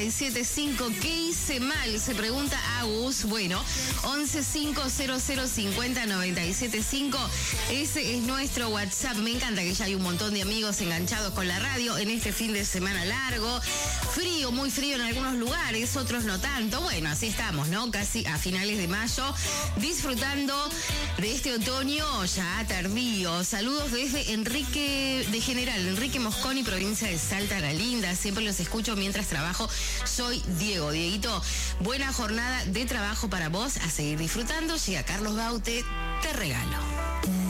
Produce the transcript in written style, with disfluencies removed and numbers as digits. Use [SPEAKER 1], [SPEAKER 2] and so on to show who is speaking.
[SPEAKER 1] 75, ¿qué hice mal? Se pregunta Agus. Bueno, 1150050975. Ese es nuestro WhatsApp. Me encanta que ya hay un montón de amigos enganchados con la radio en este fin de semana largo. Frío, muy frío en algunos lugares, otros no tanto. Bueno, así estamos, ¿no? Casi a finales de mayo, disfrutando de este otoño ya tardío. Saludos desde Enrique Mosconi, provincia de Salta, la linda. Siempre los escucho mientras trabajo. Soy Diego. Dieguito, buena jornada de trabajo para vos. A seguir disfrutando. Llega Carlos Gaute, te regalo.